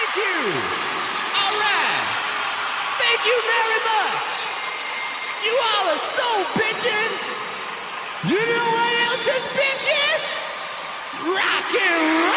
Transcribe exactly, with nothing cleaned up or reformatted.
Thank you. All right. Thank you very much. You all are so bitchin'. You know what else is bitchin'? Rock and roll.